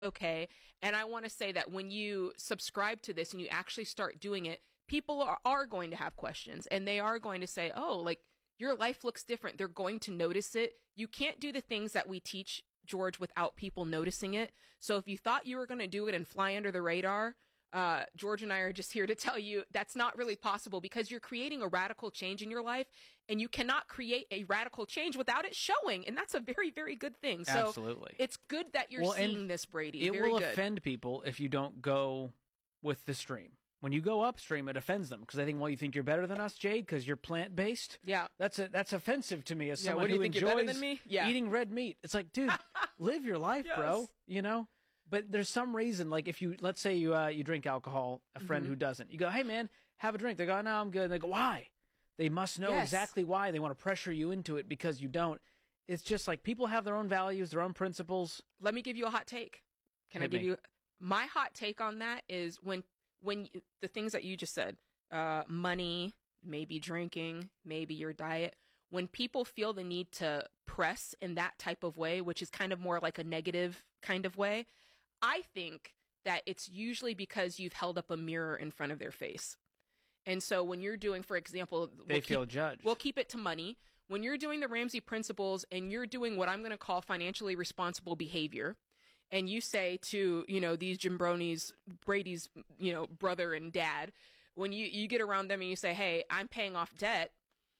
okay. And I want to say that when you subscribe to this and you actually start doing it, people are going to have questions and they are going to say, oh, like your life looks different. They're going to notice it. You can't do the things that we teach, George, without people noticing it. So if you thought you were going to do it and fly under the radar, George and I are just here to tell you that's not really possible because you're creating a radical change in your life and you cannot create a radical change without it showing. And that's a very, very good thing. So Absolutely. it's good that you're seeing this, Brady. It very will good. offend people if you don't go with the stream. When you go upstream, it offends them because I think, well, you think you're better than us, Jade, because you're plant-based? Yeah. That's offensive to me as someone what do you who think enjoys you're better than me? Yeah. eating red meat. It's like, dude, live your life, bro, you know? But there's some reason, like if you, let's say you drink alcohol, a friend who doesn't, you go, hey, man, have a drink. They go, no, I'm good. And they go, why? They must know exactly why. They want to pressure you into it because you don't. It's just like people have their own values, their own principles. Let me give you a hot take. Can I give you my hot take on that is when the things that you just said, money, maybe drinking, maybe your diet, when people feel the need to press in that type of way, which is kind of more like a negative kind of way, I think that it's usually because you've held up a mirror in front of their face. And so when you're doing, for example, they feel judged. We'll keep it to money. When you're doing the Ramsey principles and you're doing what I'm going to call financially responsible behavior, and you say to, these Jimbronis, Brady's, brother and dad, when you get around them and you say, hey, I'm paying off debt,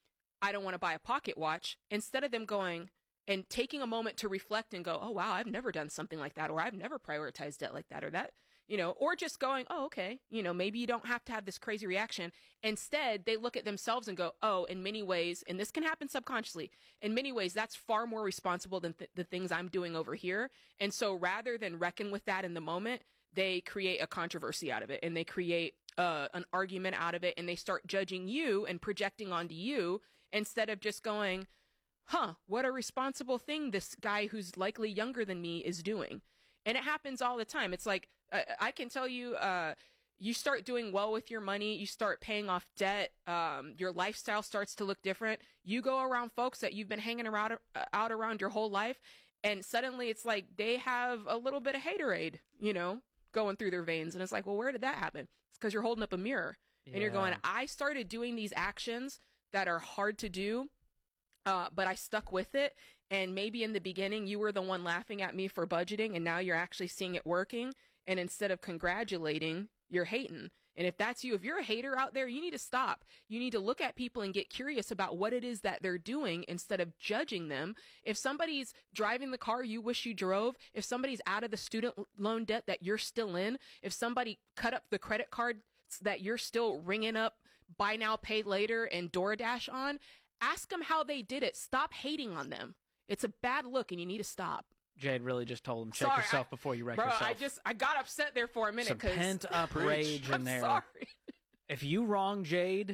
I don't want to buy a pocket watch, instead of them going and taking a moment to reflect and go, oh, wow, I've never done something like that, or I've never prioritized debt like that, or that, or just going, oh, okay, maybe you don't have to have this crazy reaction. Instead, they look at themselves and go, oh, in many ways, and this can happen subconsciously, in many ways, that's far more responsible than the things I'm doing over here. And so rather than reckon with that in the moment, they create a controversy out of it and they create an argument out of it and they start judging you and projecting onto you instead of just going, what a responsible thing this guy who's likely younger than me is doing. And it happens all the time. It's like, I can tell you, you start doing well with your money, you start paying off debt, your lifestyle starts to look different. You go around folks that you've been hanging around out around your whole life, and suddenly it's like they have a little bit of haterade, going through their veins. And it's like, well, where did that happen? It's because you're holding up a mirror. Yeah. And you're going, I started doing these actions that are hard to do, but I stuck with it. And maybe in the beginning, you were the one laughing at me for budgeting, and now you're actually seeing it working. And instead of congratulating, you're hating. And if that's you, if you're a hater out there, you need to stop. You need to look at people and get curious about what it is that they're doing instead of judging them. If somebody's driving the car you wish you drove, if somebody's out of the student loan debt that you're still in, if somebody cut up the credit card that you're still ringing up buy now, pay later and DoorDash on, ask them how they did it. Stop hating on them. It's a bad look and you need to stop. Jade really just told him, check yourself before you wreck yourself. I got upset there for a minute. Some pent-up rage in there. I'm sorry. If you wrong Jade,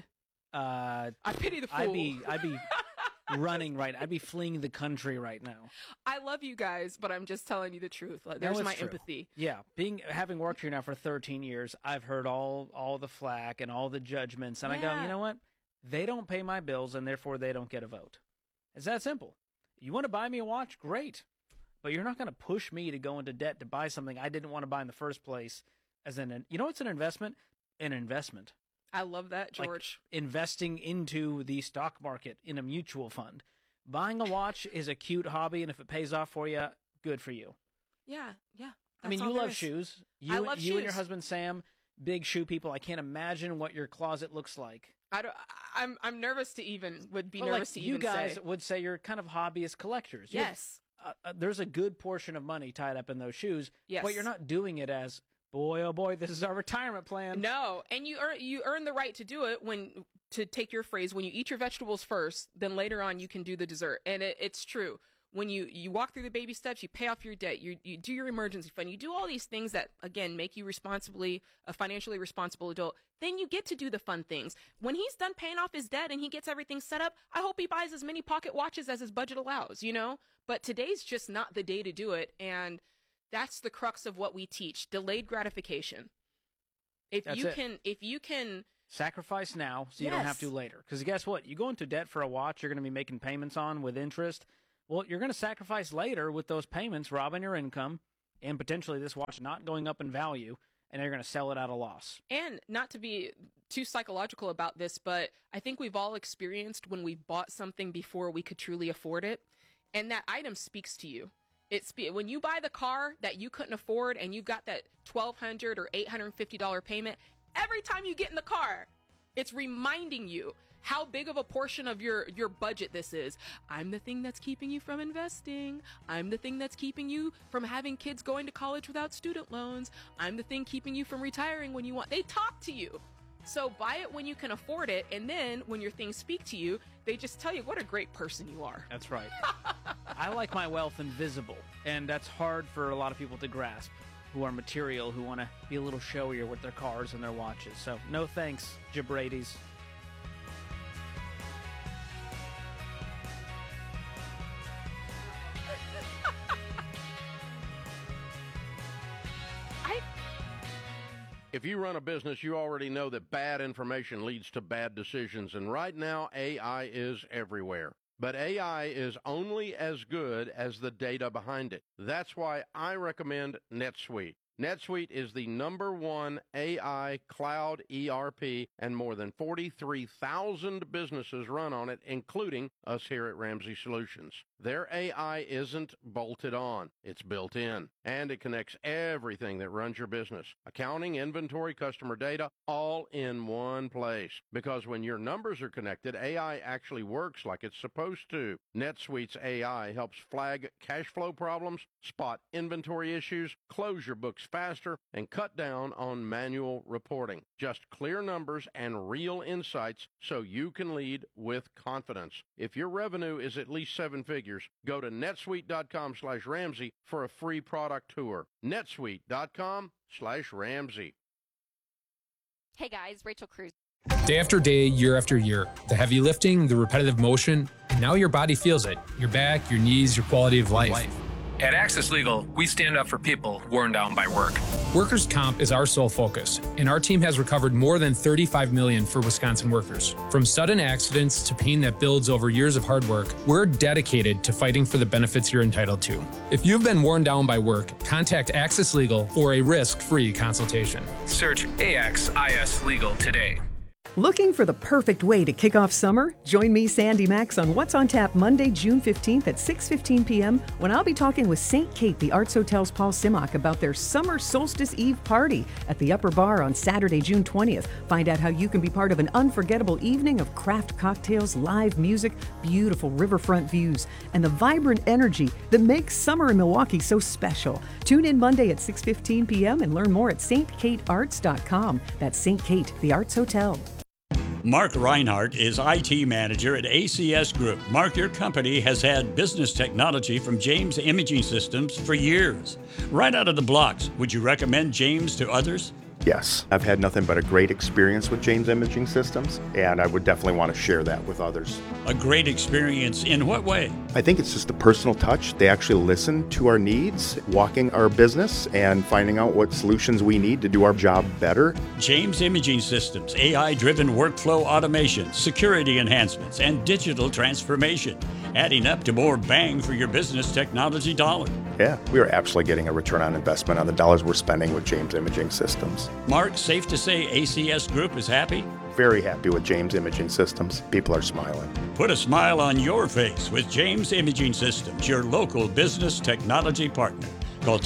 I pity the fool. I'd be running right. I'd be fleeing the country right now. I love you guys, but I'm just telling you the truth. There's my empathy. Yeah, having worked here now for 13 years, I've heard all the flack and all the judgments, and I go, you know what? They don't pay my bills, and therefore they don't get a vote. It's that simple. You want to buy me a watch? Great. But you're not going to push me to go into debt to buy something I didn't want to buy in the first place. What's an investment? An investment. I love that, George. Like investing into the stock market in a mutual fund. Buying a watch is a cute hobby, and if it pays off for you, good for you. Yeah. I mean, you love shoes. I love shoes. You and your husband, Sam, big shoe people. I can't imagine what your closet looks like. I'm nervous to even, would be nervous to even say. You guys would say you're kind of hobbyist collectors. Yes. There's a good portion of money tied up in those shoes. Yes. But you're not doing it as, boy, oh boy, this is our retirement plan. No, and you earn the right to do it to take your phrase, when you eat your vegetables first, then later on you can do the dessert. And it's true. When you walk through the baby steps, you pay off your debt, you do your emergency fund, you do all these things that, again, make you a financially responsible adult, then you get to do the fun things. When he's done paying off his debt and he gets everything set up, I hope he buys as many pocket watches as his budget allows, But today's just not the day to do it, and that's the crux of what we teach, delayed gratification. If you can sacrifice now so you don't have to later. Because guess what? You go into debt for a watch you're going to be making payments on with interest. Well, you're going to sacrifice later with those payments, robbing your income, and potentially this watch not going up in value, and they're going to sell it at a loss. And not to be too psychological about this, but I think we've all experienced when we bought something before we could truly afford it, and that item speaks to you. When you buy the car that you couldn't afford and you got that $1,200 or $850 payment, every time you get in the car, it's reminding you how big of a portion of your budget this is. I'm the thing that's keeping you from investing. I'm the thing that's keeping you from having kids going to college without student loans. I'm the thing keeping you from retiring when you want. They talk to you. So buy it when you can afford it, and then when your things speak to you, they just tell you what a great person you are. That's right. I like my wealth invisible, and that's hard for a lot of people to grasp who are material, who want to be a little showier with their cars and their watches. So no thanks, Jabrades. If you run a business, you already know that bad information leads to bad decisions. And right now, AI is everywhere. But AI is only as good as the data behind it. That's why I recommend NetSuite. NetSuite is the #1 AI cloud ERP, and more than 43,000 businesses run on it, including us here at Ramsey Solutions. Their AI isn't bolted on, it's built in, and it connects everything that runs your business. Accounting, inventory, customer data, all in one place. Because when your numbers are connected, AI actually works like it's supposed to. NetSuite's AI helps flag cash flow problems, spot inventory issues, close your books faster, and cut down on manual reporting. Just clear numbers and real insights so you can lead with confidence. If your revenue is at least 7 figures, go to netsuite.com/Ramsey for a free product tour. netsuite.com/Ramsey. Hey guys, Rachel Cruz. Day after day, year after year, the heavy lifting, the repetitive motion, and now your body feels it. Your back, your knees, your quality of life. At Access Legal, we stand up for people worn down by work. Workers' comp is our sole focus, and our team has recovered more than $35 million for Wisconsin workers. From sudden accidents to pain that builds over years of hard work, we're dedicated to fighting for the benefits you're entitled to. If you've been worn down by work, contact Access Legal for a risk-free consultation. Search AXIS Legal today. Looking for the perfect way to kick off summer? Join me, Sandy Max, on What's on Tap Monday, June 15th at 6:15 p.m. when I'll be talking with St. Kate, the Arts Hotel's Paul Simmock, about their Summer Solstice Eve party at the Upper Bar on Saturday, June 20th. Find out how you can be part of an unforgettable evening of craft cocktails, live music, beautiful riverfront views, and the vibrant energy that makes summer in Milwaukee so special. Tune in Monday at 6:15 p.m. and learn more at stkatearts.com. That's St. Kate, the Arts Hotel. Mark Reinhardt is IT manager at ACS Group. Mark, your company has had business technology from James Imaging Systems for years. Right out of the blocks, would you recommend James to others? Yes, I've had nothing but a great experience with James Imaging Systems, and I would definitely want to share that with others. A great experience in what way? I think it's just a personal touch. They actually listen to our needs, walking our business, and finding out what solutions we need to do our job better. James Imaging Systems, AI-driven workflow automation, security enhancements, and digital transformation, adding up to more bang for your business technology dollar. Yeah, we are absolutely getting a return on investment on the dollars we're spending with James Imaging Systems. Mark, safe to say ACS Group is happy? Very happy with James Imaging Systems. People are smiling. Put a smile on your face with James Imaging Systems, your local business technology partner. Call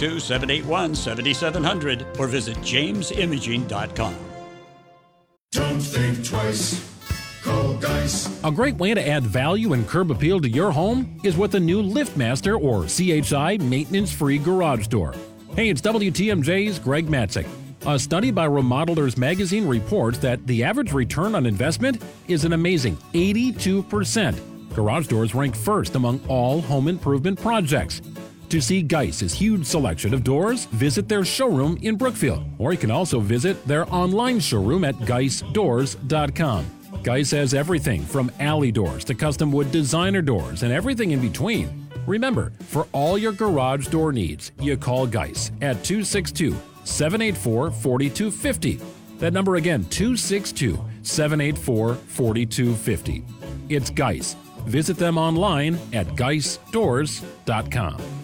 262-781-7700 or visit jamesimaging.com. Don't think twice. Call Geis. A great way to add value and curb appeal to your home is with a new LiftMaster or CHI maintenance-free garage door. Hey, it's WTMJ's Greg Matzik. A study by Remodelers Magazine reports that the average return on investment is an amazing 82%. Garage doors rank first among all home improvement projects. To see Geis's huge selection of doors, visit their showroom in Brookfield, or you can also visit their online showroom at geisdoors.com. Geis has everything from alley doors to custom wood designer doors and everything in between. Remember, for all your garage door needs, you call Geis at 262-784-4250. That number again, 262-784-4250. It's Geis. Visit them online at geisdoors.com.